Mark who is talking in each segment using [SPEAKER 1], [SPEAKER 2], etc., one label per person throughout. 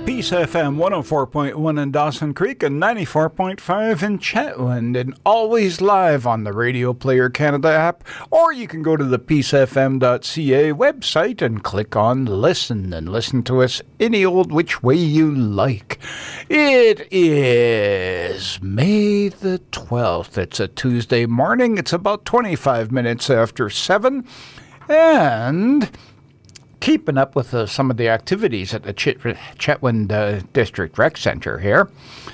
[SPEAKER 1] Peace FM 104.1 in Dawson Creek and 94.5 in Chetwynd, and always live on the Radio Player Canada app, or you can go to the peacefm.ca website and click on Listen and listen to us any old which way you like. It is May the 12th. It's a Tuesday morning. It's about 25 minutes after 7, and keeping up with some of the activities at the Chetwynd District Rec Centre here.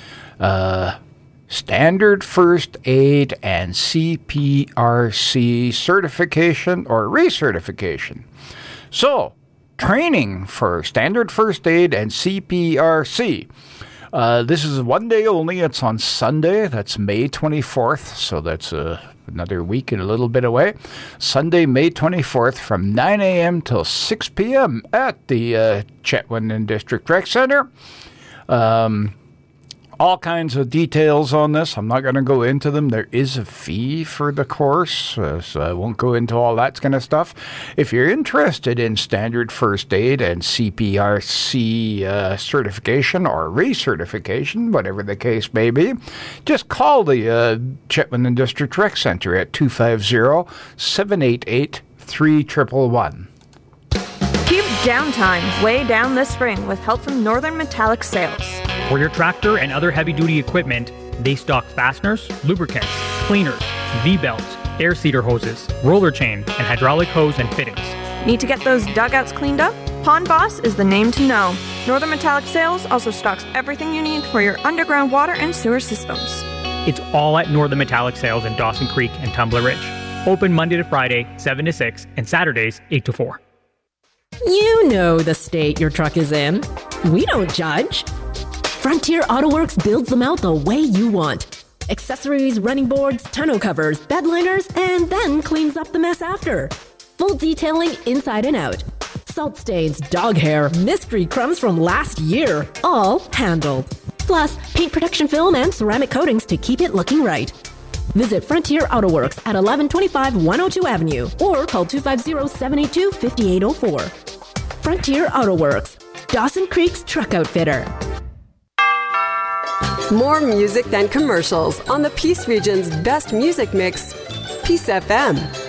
[SPEAKER 1] Standard First Aid and CPRC certification or recertification. So, training for Standard First Aid and CPRC. This is one day only. It's on Sunday. That's May 24th. So that's another week and a little bit away. Sunday, May 24th from 9 a.m. till 6 p.m. at the Chetwynd District Rec Centre. All kinds of details on this. I'm not going to go into them. There is a fee for the course, so I won't go into all that kind of stuff. If you're interested in Standard First Aid and CPRC certification or recertification, whatever the case may be, just call the Chetwynd District Rec Centre at 250-788-3111.
[SPEAKER 2] Keep downtime way down this spring with help from Northern Metallic Sales.
[SPEAKER 3] For your tractor and other heavy-duty equipment, they stock fasteners, lubricants, cleaners, V-belts, air seeder hoses, roller chain, and hydraulic hose and fittings.
[SPEAKER 2] Need to get those dugouts cleaned up? Pond Boss is the name to know. Northern Metallic Sales also stocks everything you need for your underground water and sewer systems.
[SPEAKER 3] It's all at Northern Metallic Sales in Dawson Creek and Tumbler Ridge. Open Monday to Friday, 7 to 6, and Saturdays, 8 to 4.
[SPEAKER 4] You know the state your truck is in. We don't judge. Frontier AutoWorks builds them out the way you want. Accessories, running boards, tonneau covers, bed liners, and then cleans up the mess after. Full detailing inside and out. Salt stains, dog hair, mystery crumbs from last year, all handled. Plus, paint protection film and ceramic coatings to keep it looking right. Visit Frontier AutoWorks at 1125 102 Avenue or call 250-782-5804. Frontier AutoWorks, Dawson Creek's truck outfitter.
[SPEAKER 5] More music than commercials on the Peace Region's best music mix, Peace FM.